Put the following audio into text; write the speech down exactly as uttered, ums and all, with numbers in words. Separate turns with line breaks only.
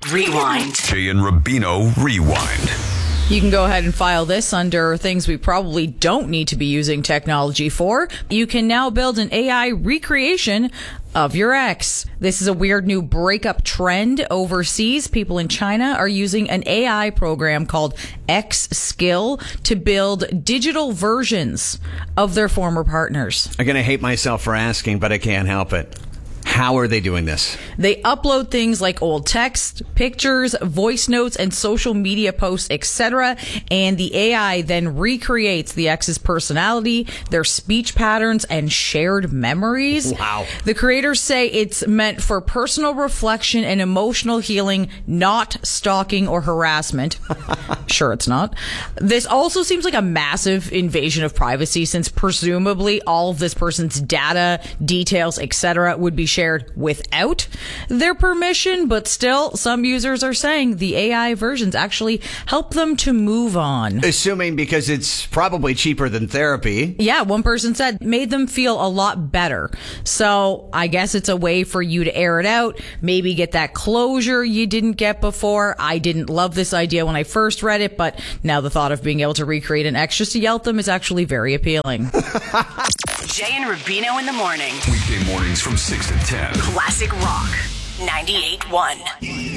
Rewind.
Jay and Rubino Rewind.
You can go ahead and file this under things we probably don't need to be using technology for. You can now build an A I recreation of your ex. This is a weird new breakup trend overseas. People in China are using an A I program called X Skill to build digital versions of their former partners.
I'm going to hate myself for asking, but I can't help it. How are they doing this?
They upload things like old text, pictures, voice notes, and social media posts, et cetera. And the A I then recreates the ex's personality, their speech patterns, and shared memories.
Wow.
The creators say it's meant for personal reflection and emotional healing, not stalking or harassment. Sure, it's not. This also seems like a massive invasion of privacy, since presumably all of this person's data, details, et cetera would be shared without their permission, but still some users are saying the A I versions actually help them to move on.
Assuming because it's probably cheaper than therapy.
Yeah, one person said made them feel a lot better. So I guess it's a way for you to air it out, maybe get that closure you didn't get before. I didn't love this idea when I first read it, but now the thought of being able to recreate an ex just to yell at them is actually very appealing.
Jay and Rubino in the morning.
Weekday mornings from six to ten.
Classic Rock ninety-eight point one.